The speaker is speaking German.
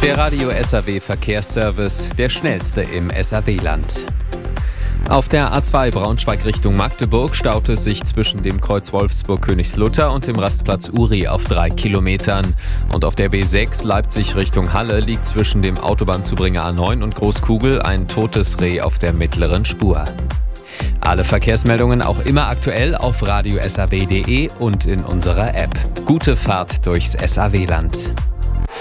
Der Radio SAW Verkehrsservice, der schnellste im SAW-Land. Auf der A2 Braunschweig Richtung Magdeburg staut es sich zwischen dem Kreuz Wolfsburg-Königslutter und dem Rastplatz Uri auf 3 Kilometern. Und auf der B6 Leipzig Richtung Halle liegt zwischen dem Autobahnzubringer A9 und Großkugel ein totes Reh auf der mittleren Spur. Alle Verkehrsmeldungen auch immer aktuell auf radiosaw.de und in unserer App. Gute Fahrt durchs SAW-Land.